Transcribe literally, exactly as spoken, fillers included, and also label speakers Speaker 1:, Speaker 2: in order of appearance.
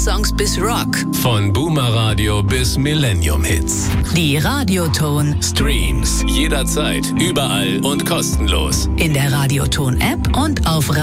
Speaker 1: Pop-Songs bis Rock.
Speaker 2: Von Boomer Radio bis Millennium Hits.
Speaker 1: Die Radioton.
Speaker 2: Streams jederzeit, überall und kostenlos.
Speaker 1: In der Radioton App und auf